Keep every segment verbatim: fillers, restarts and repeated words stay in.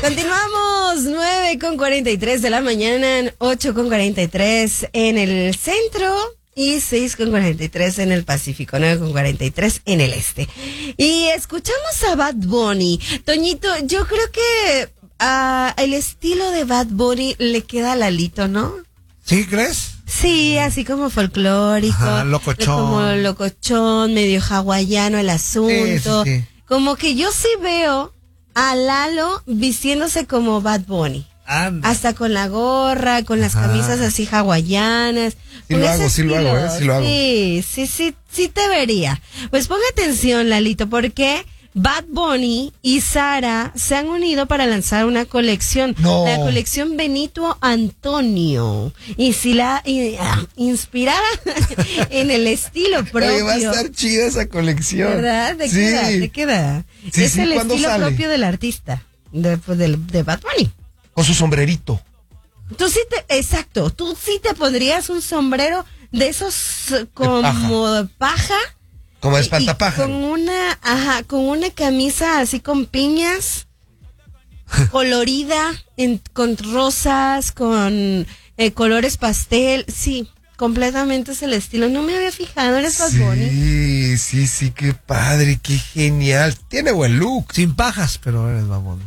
Continuamos, nueve con cuarenta y tres de la mañana, ocho con cuarenta y tres en el centro y seis con cuarenta y tres en el Pacífico, nueve con cuarenta y tres en el este. Y escuchamos a Bad Bunny. Toñito, yo creo que uh, el estilo de Bad Bunny le queda a Lalito, ¿no? ¿Sí crees? Sí, así como folclórico. Ajá, locochón. Como locochón, medio hawaiano el asunto. Sí, sí, sí. Como que yo sí veo a Lalo vistiéndose como Bad Bunny. Anda. Hasta con la gorra, con las Ajá. camisas así hawaianas. Sí con lo ese hago, sí lo estilo. hago, ¿eh? Sí lo hago. Sí, sí, sí, sí te vería. Pues ponga atención, Lalito, porque Bad Bunny y Sara se han unido para lanzar una colección. No. La colección Benito Antonio. Y si la y, ah, inspirada en el estilo propio. Oye, va a estar chida esa colección. ¿Verdad? ¿De sí. qué edad? ¿De qué edad? Sí, es sí, el ¿cuándo estilo sale? propio del artista, de, pues, del- de Bad Bunny. Con su sombrerito. Tú sí te, exacto, tú sí te pondrías un sombrero de esos eh, como paja. paja. Como y- y espantapájaro. con una, ajá, con una camisa así con piñas, colorida, en, con rosas, con eh, colores pastel, sí, completamente es el estilo. No me había fijado, eres Bad Bunny. Sí, sí, sí, qué padre, qué genial. Tiene buen look. Sin pajas, pero eres babón.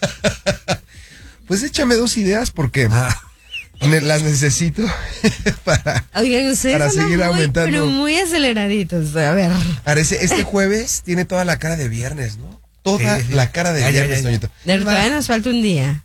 Pues échame dos ideas porque Ah, ne- las necesito para... Oigan, ustedes Para andan seguir muy, aumentando. pero muy aceleraditos. A ver. Parece, este jueves tiene toda la cara de viernes, ¿no? Toda Sí, sí. la cara de Ya, ya, viernes, ya, ya. Toñito. De verdad nos falta un día.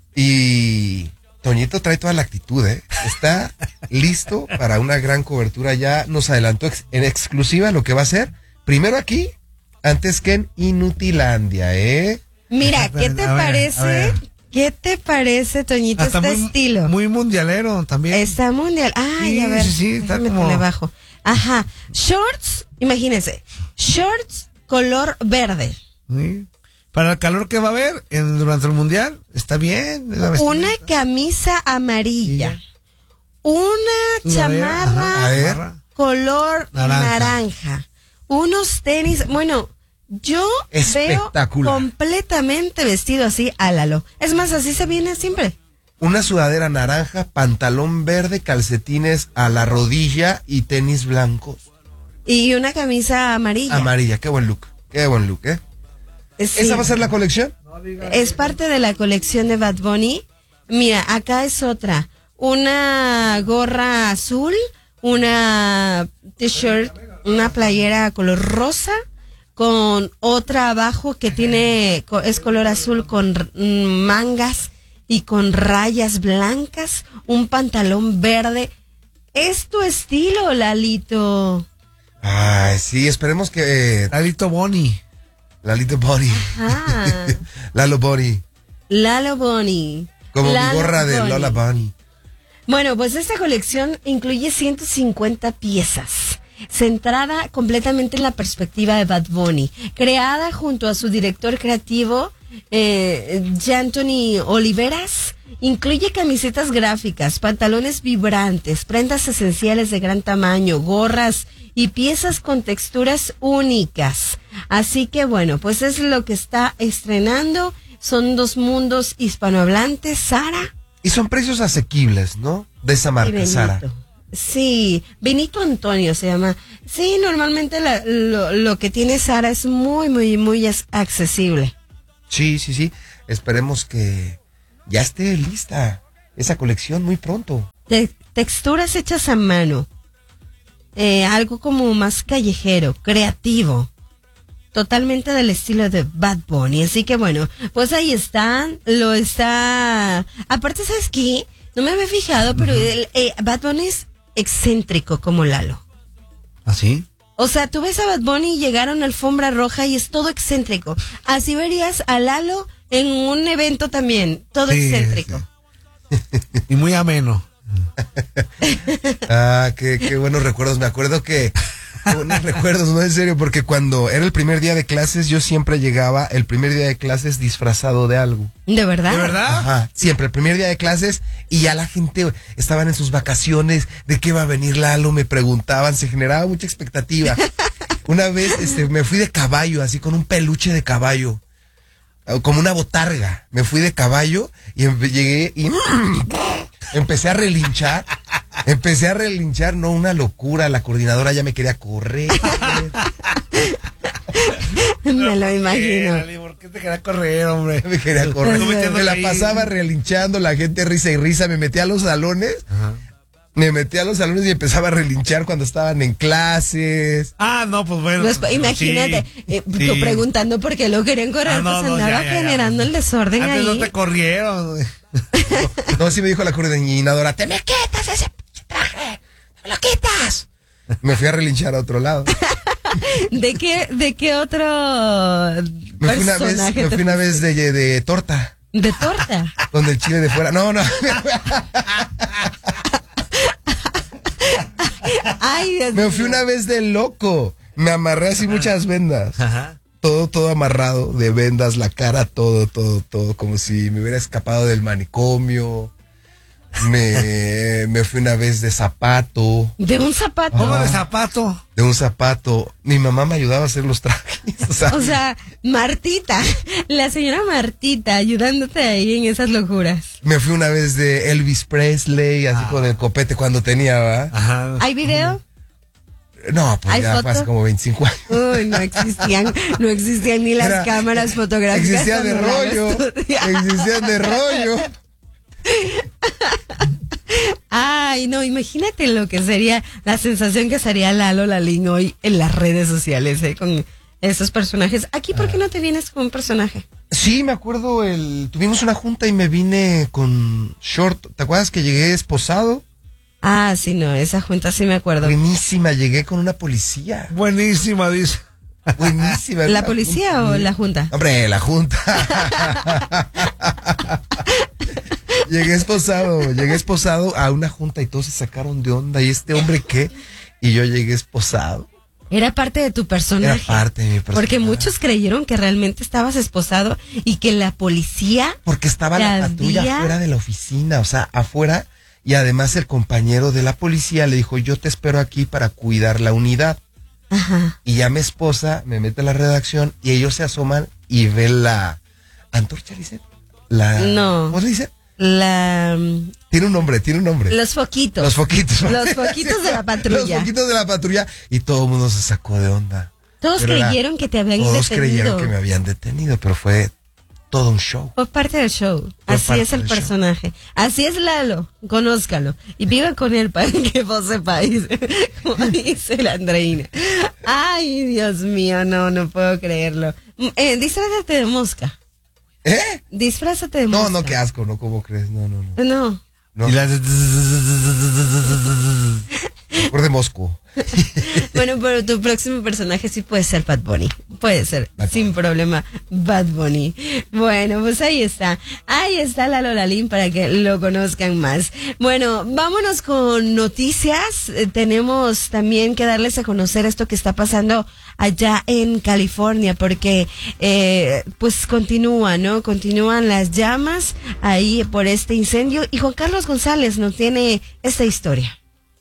Y Toñito trae toda la actitud, ¿eh? Está listo para una gran cobertura. Ya nos adelantó ex- en exclusiva lo que va a ser. Primero aquí, antes que en Inutilandia, ¿eh? Mira, A ¿qué ver, te a ver, parece? a ver. ¿Qué te parece, Toñito, hasta este muy, estilo? muy mundialero también. Está mundial. Ay, Sí, a ver. sí, sí, está déjame como- ponerle abajo. Ajá. Shorts, imagínense. Shorts color verde. Sí. Para el calor que va a haber en, durante el mundial, está bien. la Una vestimenta. camisa amarilla. Sí. Una Sudadera, chamarra ajá, A ver. chamarra. color Naranja. naranja. Unos tenis. Bueno, yo veo Espectacular. completamente vestido así a Lalo. Es más, así se viene siempre. Una sudadera naranja, pantalón verde, calcetines a la rodilla y tenis blancos. Y una camisa amarilla. Amarilla, qué buen look. Qué buen look, ¿eh? Sí. ¿Esa va a ser la colección? Es parte de la colección de Bad Bunny. Mira, acá es otra. Una gorra azul, una t-shirt, una playera color rosa, con otra abajo que tiene, co- es color azul con mm, mangas y con rayas blancas, un pantalón verde. Es tu estilo, Lalito. Ay, sí, esperemos que... Eh, Lalito Boni. Lalito Bunny. Ah, Lalo Bunny. Lalo Bunny. Como Lalo mi gorra de Bunny. Lola Bunny. Bueno, pues esta colección incluye ciento cincuenta piezas, centrada completamente en la perspectiva de Bad Bunny, creada junto a su director creativo, eh, Anthony Oliveras. Incluye camisetas gráficas, pantalones vibrantes, prendas esenciales de gran tamaño, gorras y piezas con texturas únicas. Así que bueno, pues es lo que está estrenando. Son dos mundos hispanohablantes, Sara. Y son precios asequibles, ¿no? De esa Y marca, Benito. Sara. Sí, Benito Antonio se llama. Sí, normalmente la- lo, lo que tiene Sara es muy, muy, muy as- accesible. Sí, sí, sí. Esperemos que ya esté lista esa colección muy pronto. Te- texturas hechas a mano. Eh, algo como más callejero, creativo. Totalmente del estilo de Bad Bunny. Así que bueno, pues ahí están. Lo está. Aparte, ¿sabes qué? No me había fijado, pero el, eh, Bad Bunny es excéntrico como Lalo. ¿Así? O sea, tú ves a Bad Bunny y llegaron a alfombra roja y es todo excéntrico. Así verías a Lalo en un evento también, todo Sí, excéntrico. Y muy ameno. Ah, qué, qué buenos recuerdos. Me acuerdo que... Qué buenos recuerdos, no, en serio, porque cuando era el primer día de clases, yo siempre llegaba el primer día de clases disfrazado de algo. ¿De verdad? ¿De verdad? Ajá, siempre, el primer día de clases, y ya la gente estaban en sus vacaciones, de qué va a venir Lalo, me preguntaban, se generaba mucha expectativa. Una vez este, me fui de caballo, así con un peluche de caballo. como una botarga. Me fui de caballo y empe- llegué y empecé a relinchar. Empecé a relinchar, no, una locura. La coordinadora ya me quería correr. Me lo imagino. Eh, ¿Por qué te quería correr, hombre? Me quería correr. Tú metiéndole Me la ahí. pasaba relinchando, la gente risa y risa. Me metí a los salones. Ajá. Me metí a los salones y empezaba a relinchar cuando estaban en clases. Ah, no, pues bueno. Pues, pues, imagínate, sí, eh, sí. tú preguntando por qué lo querían correr, Ah, no, pues no, andaba ya, ya, ya. generando el desorden Antes ahí. no te corrieron, güey. No, sí me dijo la coordinadora, te me quitas ese pinche traje, te me lo quitas. Me fui a relinchar a otro lado. ¿De qué, de qué otro Me fui una vez, personaje me te fui una vez de, de torta, de torta? con el chile de fuera. No, no. Ay, Dios Me mío. fui una vez de loco. Me amarré así muchas vendas. Ajá. Todo, todo amarrado de vendas, la cara, todo, todo, todo. Como si me hubiera escapado del manicomio. Me, me fui una vez de zapato. De un zapato. ¿Cómo de zapato? De un zapato. Mi mamá me ayudaba a hacer los trajes. O sea, O sea, Martita, la señora Martita, ayudándote ahí en esas locuras. me fui una vez de Elvis Presley, así con el copete cuando tenía, ¿va? Ajá. ¿Hay video? No, pues ¿Hay ya foto? fue hace como veinticinco años. Uy, no existían, no existían ni las Era- cámaras fotográficas. Existían de cuando Lalo rollo. estudiaba. Existían de rollo. Ay, no, imagínate lo que sería la sensación que sería Lalo Lalín hoy en las redes sociales, ¿eh? Con esos personajes. Aquí, ¿por qué no te vienes con un personaje? Sí, me acuerdo, el tuvimos una junta y me vine con short. ¿Te acuerdas que llegué esposado? Ah, sí, no, esa junta sí me acuerdo. Buenísima, llegué con una policía. Buenísima, dice. Buenísima. ¿La una policía junta. o la junta? Hombre, la junta. Llegué esposado, llegué esposado a una junta y todos se sacaron de onda. ¿Y este hombre qué? Y yo llegué esposado. Era parte de tu personaje. Era parte de mi personaje. Porque muchos creyeron que realmente estabas esposado y que la policía... Porque estaba la Te patrulla había- afuera de la oficina, o sea, afuera. Y además el compañero de la policía le dijo, yo te espero aquí para cuidar la unidad. Ajá. Y ya mi esposa me mete a la redacción y ellos se asoman y ven la antorcha, dicen. La, No. ¿Cómo le dicen? La... Tiene un nombre, tiene un nombre. Los foquitos. Los foquitos. Los foquitos de la patrulla. Los foquitos de la patrulla. Y todo el mundo se sacó de onda. Todos Pero era- creyeron que te habían Todos detenido. creyeron que me habían detenido, pero fue todo un show. Fue parte del show. Fue Así parte es el del show. personaje. Así es Lalo. Conózcalo. Y viva con él para que vos sepáis. Como dice la Andreina. Ay, Dios mío, no, no puedo creerlo. Mm, Eh, disfrázate de mosca. ¿Eh? Disfrázate de No, mosca. no, qué asco, ¿no? ¿Cómo crees? No, no, no. No. no. Y la- Mejor de Moscú. Bueno, pero tu próximo personaje sí puede ser Bad Bunny. Puede ser, Bad sin problema, Bad Bunny. Bueno, pues ahí está. Ahí está Lalo Lalín para que lo conozcan más. Bueno, vámonos con noticias. Eh, tenemos también que darles a conocer esto que está pasando allá en California, porque eh, pues continúa, ¿no? Continúan las llamas ahí por este incendio. Y Juan Carlos González nos tiene esta historia.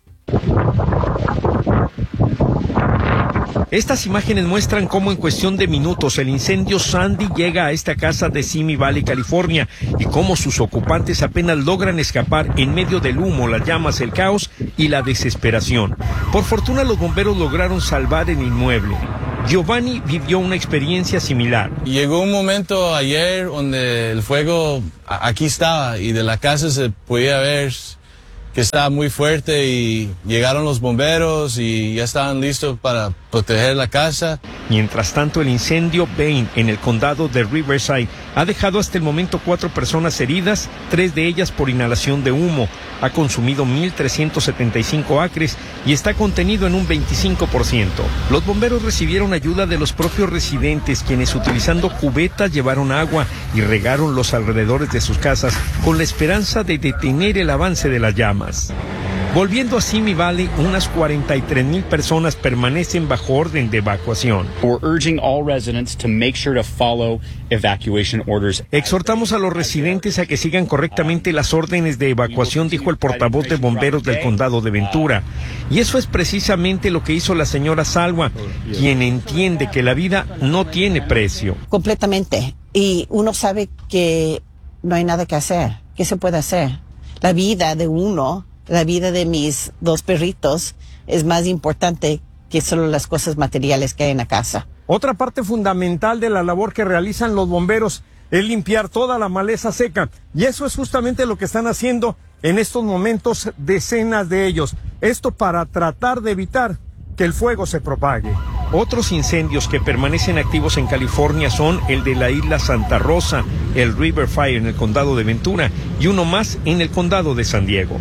Estas imágenes muestran cómo en cuestión de minutos el incendio Sandy llega a esta casa de Simi Valley, California, y cómo sus ocupantes apenas logran escapar en medio del humo, las llamas, el caos y la desesperación. Por fortuna los bomberos lograron salvar el inmueble. Giovanni vivió una experiencia similar. Llegó un momento ayer donde el fuego a- aquí estaba y de la casa se podía ver que estaba muy fuerte y llegaron los bomberos y ya estaban listos para proteger la casa. Mientras tanto, el incendio Bain en el condado de Riverside ha dejado hasta el momento cuatro personas heridas, tres de ellas por inhalación de humo. Ha consumido mil trescientos setenta y cinco acres y está contenido en un veinticinco por ciento. Los bomberos recibieron ayuda de los propios residentes, quienes utilizando cubetas llevaron agua y regaron los alrededores de sus casas con la esperanza de detener el avance de las llamas. Volviendo a Simi Valley, unas cuarenta y tres mil personas permanecen bajo orden de evacuación. We're urging all residents to make sure to follow evacuation orders. Exhortamos a los residentes a que sigan correctamente las órdenes de evacuación, dijo el portavoz de bomberos del condado de Ventura. Y eso es precisamente lo que hizo la señora Salwa, quien entiende que la vida no tiene precio. Completamente. Y uno sabe que no hay nada que hacer. ¿Qué se puede hacer? La vida de uno, la vida de mis dos perritos es más importante que solo las cosas materiales que hay en la casa. Otra parte fundamental de la labor que realizan los bomberos es limpiar toda la maleza seca. Y eso es justamente lo que están haciendo en estos momentos decenas de ellos. Esto para tratar de evitar que el fuego se propague. Otros incendios que permanecen activos en California son el de la isla Santa Rosa, el River Fire en el condado de Ventura y uno más en el condado de San Diego.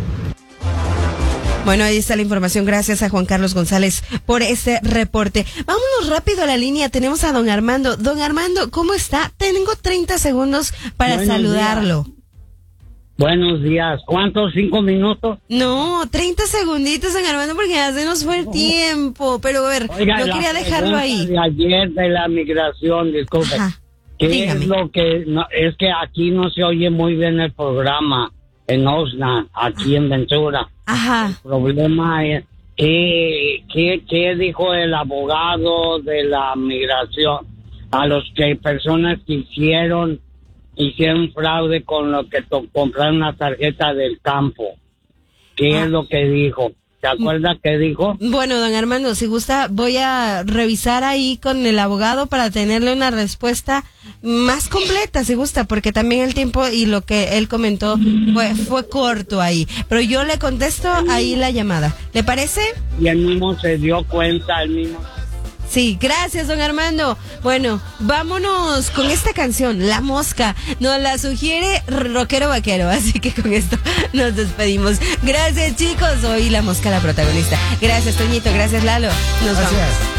Bueno, ahí está la información. Gracias a Juan Carlos González por este reporte. Vámonos rápido a la línea. Tenemos a don Armando. Don Armando, ¿cómo está? Tengo treinta segundos para Buenos saludarlo. Días. Buenos días. ¿Cuántos? ¿Cinco minutos? No, treinta segunditos, don Armando, porque ya se nos fue el tiempo. Pero a ver, Oiga, no quería dejarlo ahí. De ayer de la migración, disculpe. Ajá. ¿Qué Dígame. es lo que...? No, es que aquí no se oye muy bien el programa en Oxnard, aquí en Ventura. Ajá. El problema es, ¿qué, qué, qué dijo el abogado de la migración a los que personas que hicieron, hicieron fraude con lo que to- compraron una tarjeta del campo? ¿Qué ah. es lo que dijo? ¿Te acuerdas qué dijo? Bueno, don Armando, si gusta, voy a revisar ahí con el abogado para tenerle una respuesta más completa, si gusta, porque también el tiempo y lo que él comentó fue, fue corto ahí. Pero yo le contesto ahí la llamada. ¿Le parece? Y él mismo se dio cuenta, él mismo. Sí, gracias, don Armando. Bueno, vámonos con esta canción, La Mosca. Nos la sugiere Rockero Vaquero, así que con esto nos despedimos. Gracias, chicos. Hoy La Mosca, la protagonista. Gracias, Toñito. Gracias, Lalo. Nos gracias. vamos.